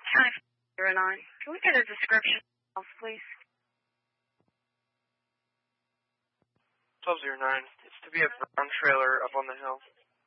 County 09. Can we get a description, please? 1209. It's to be a brown trailer up on the hill.